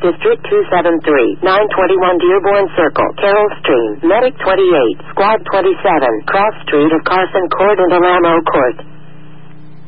District 273, 921 Dearborn Circle, Carroll Stream, Medic 28, Squad 27, Cross Street of Carson Court and Alamo Court.